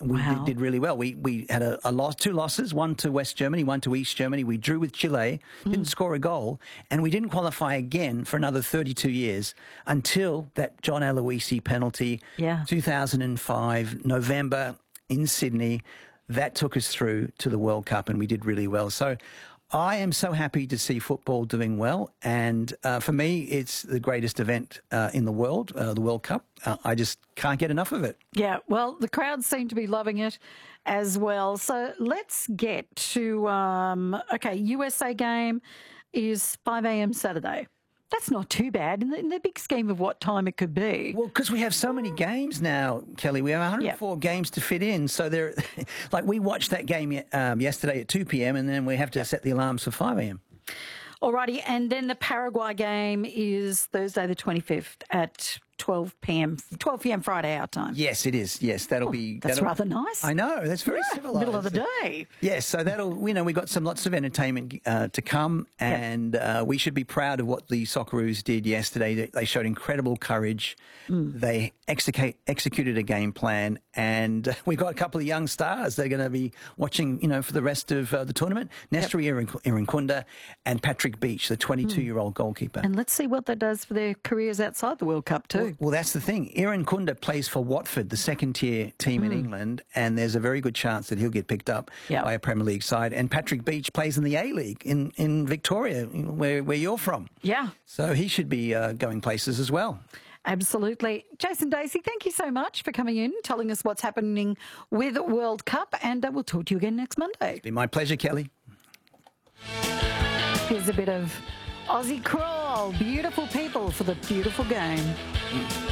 We Wow. did really well. We had a loss, 2 losses, one to West Germany, one to East Germany. We drew with Chile, didn't score a goal, and we didn't qualify again for another 32 years until that John Aloisi penalty, Yeah. 2005, November in Sydney. That took us through to the World Cup, and we did really well. So I am so happy to see football doing well, and for me, it's the greatest event in the world, the World Cup. I just can't get enough of it. Yeah, well, the crowds seem to be loving it as well. So let's get to, USA game is 5 a.m. Saturday. That's not too bad in the big scheme of what time it could be. Well, because we have so many games now, Kelly. We have 104 games to fit in. So they're like we watched that game yesterday at 2 p.m. and then we have to set the alarms for 5 a.m. Alrighty, and then the Paraguay game is Thursday the 25th at 12 p.m. Friday our time. Yes, it is. Yes, That's rather nice. I know. That's very civilized. Middle of the day. Yes, so we got lots of entertainment to come, and we should be proud of what the Socceroos did yesterday. They showed incredible courage. They executed a game plan, and we got a couple of young stars they're going to be watching, for the rest of the tournament. Nestor Irankunda and Patrick Beach, the 22-year-old goalkeeper. And let's see what that does for their careers outside the World Cup too. Well, that's the thing. Irankunda plays for Watford, the second-tier team in England, and there's a very good chance that he'll get picked up by a Premier League side. And Patrick Beach plays in the A-League in Victoria, where you're from. Yeah. So he should be going places as well. Absolutely. Jason Dacey, thank you so much for coming in, telling us what's happening with World Cup, and we'll talk to you again next Monday. It's been my pleasure, Kelly. Here's a bit of Aussie Crawl, beautiful people for the beautiful game.